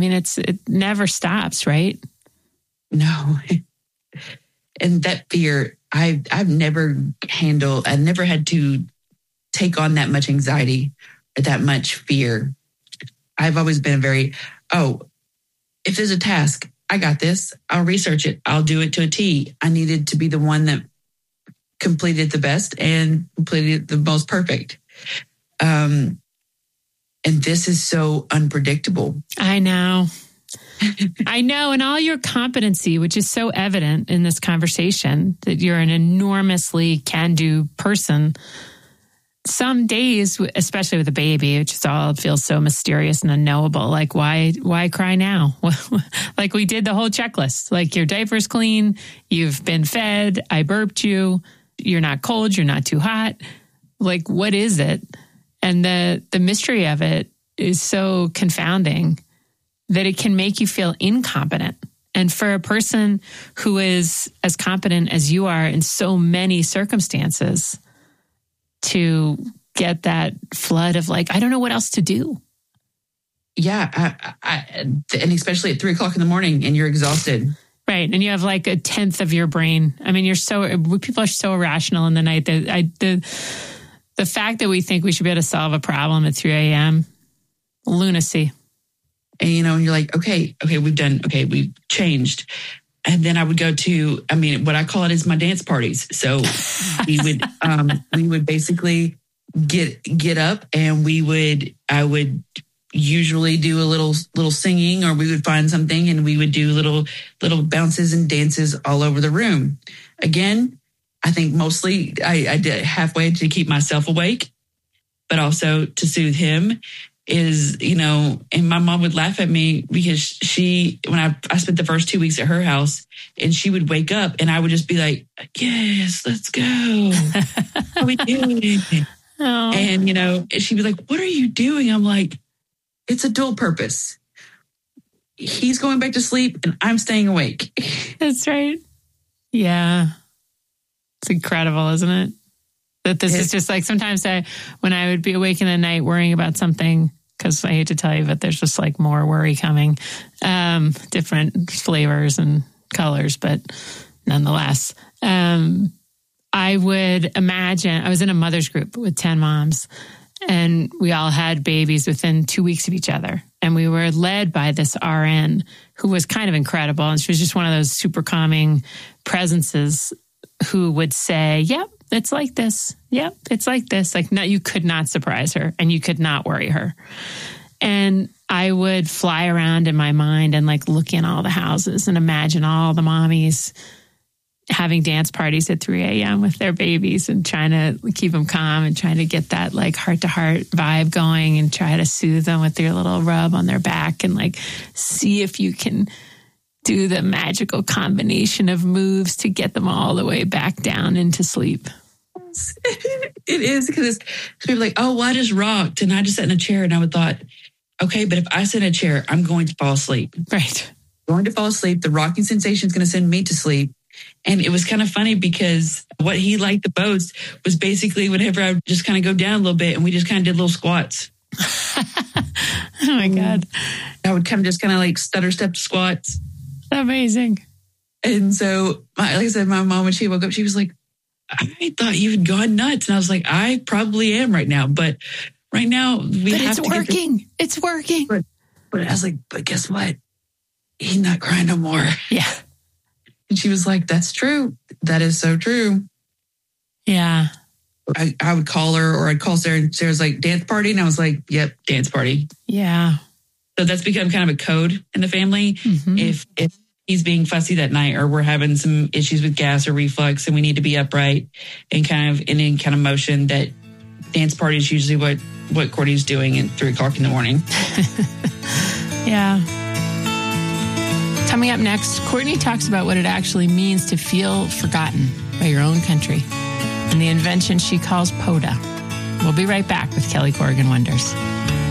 mean, it never stops, right? No. And that fear, I've never had to take on that much anxiety or that much fear. I've always been if there's a task, I got this. I'll research it. I'll do it to a T. I needed to be the one that completed the best and completed the most perfect. And this is so unpredictable. I know. And all your competency, which is so evident in this conversation, that you're an enormously can-do person. Some days, especially with a baby, it just all feels so mysterious and unknowable. Like, why cry now? Like, we did the whole checklist. Like, your diaper's clean, you've been fed, I burped you, you're not cold, you're not too hot. Like, what is it? And the mystery of it is so confounding that it can make you feel incompetent. And for a person who is as competent as you are in so many circumstances, to get that flood of like, I don't know what else to do. Yeah. And especially at 3:00 in the morning and you're exhausted. Right. And you have like a tenth of your brain. I mean, people are so irrational in the night that the fact that we think we should be able to solve a problem at 3 a.m., lunacy. And, and you're like, okay, we've changed. And then I would go to, what I call it is my dance parties. So we would basically get up and I would usually do a little singing, or we would find something and we would do little bounces and dances all over the room. Again, I think mostly I did halfway to keep myself awake, but also to soothe him. And my mom would laugh at me because when I spent the first 2 weeks at her house, and she would wake up and I would just be like, yes, let's go. How are we doing? Oh. And, she'd be like, what are you doing? I'm like, it's a dual purpose. He's going back to sleep and I'm staying awake. That's right. Yeah. It's incredible, isn't it? That this is just like sometimes when I would be awake in the night worrying about something, because I hate to tell you, but there's just like more worry coming, different flavors and colors, but nonetheless, I would imagine I was in a mother's group with 10 moms, and we all had babies within 2 weeks of each other. And we were led by this RN who was kind of incredible. And she was just one of those super calming presences who would say, yep, it's like this. Yep, it's like this. Like, no, you could not surprise her and you could not worry her. And I would fly around in my mind and like look in all the houses and imagine all the mommies having dance parties at 3 a.m. with their babies and trying to keep them calm and trying to get that like heart-to-heart vibe going and try to soothe them with your little rub on their back and like see if you can do the magical combination of moves to get them all the way back down into sleep. It is, because people are like, oh, well, I just rocked and I just sat in a chair, and I would thought, okay, but if I sit in a chair, I'm going to fall asleep. Right. I'm going to fall asleep. The rocking sensation is going to send me to sleep. And it was kind of funny because what he liked the most was basically whenever I would just kind of go down a little bit and we just kind of did little squats. Oh my God. I would kind of like stutter step squats. Amazing. And so, like I said, my mom, when she woke up, she was like, I thought you had gone nuts. And I was like, I probably am right now. But right now, it's working. It's working. But I was like, but guess what? He's not crying no more. Yeah. And she was like, that's true. That is so true. Yeah. I would call her, or I'd call Sarah, and Sarah's like, dance party? And I was like, yep, dance party. Yeah. So that's become kind of a code in the family. Mm-hmm. If he's being fussy that night, or we're having some issues with gas or reflux and we need to be upright and kind of in any kind of motion, that dance party is usually what Courtney's doing at 3:00 in the morning. Yeah. Coming up next, Courtney talks about what it actually means to feel forgotten by your own country and the invention she calls POTA. We'll be right back with Kelly Corrigan Wonders.